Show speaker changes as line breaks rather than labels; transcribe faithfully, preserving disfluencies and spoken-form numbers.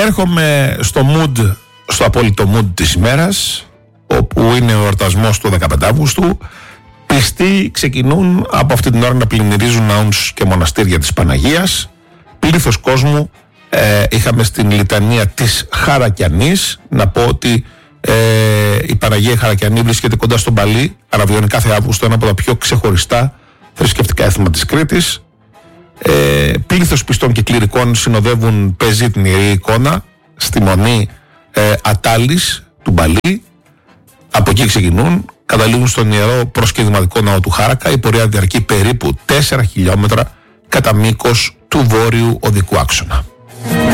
Έρχομαι στο mood, στο απόλυτο mood της ημέρας, όπου είναι ο εορτασμός του δεκαπέντε Αυγούστου. Πιστοί ξεκινούν από αυτή την ώρα να πλημμυρίζουν ναούς και μοναστήρια της Παναγίας. Πλήθος κόσμου. Ε, είχαμε στην λιτανία της Χαρακιανής. Να πω ότι ε, η Παναγία Χαρακιανή βρίσκεται κοντά στον Παλί, αραβιώνει κάθε Αύγουστο, ένα από τα πιο ξεχωριστά θρησκευτικά έθιμα της Κρήτης. Ε, πλήθος πιστών και κληρικών συνοδεύουν πεζή την Ιερή Εικόνα στη μονή ε, Ατάλης του Μπαλί. Από εκεί ξεκινούν, καταλήγουν στον ιερό προσκυνηματικό ναό του Χάρακα. Η πορεία διαρκεί περίπου τέσσερα χιλιόμετρα κατά μήκος του βόρειου οδικού άξονα.